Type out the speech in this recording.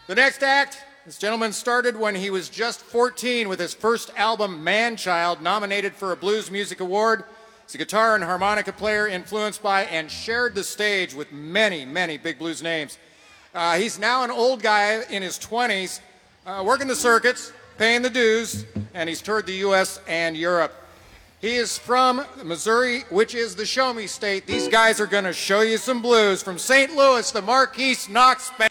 The next act, this gentleman started when he was just 14 with his first album, Man-Child, nominated for a Blues Music Award. He's a guitar and harmonica player influenced by and shared the stage with many, many big blues names. He's now an old guy in his 20s, working the circuits, paying the dues, and he's toured the U.S. and Europe. He is from Missouri, which is the show me state. These guys are going to show you some blues. From St. Louis, the Marquise Knox Band.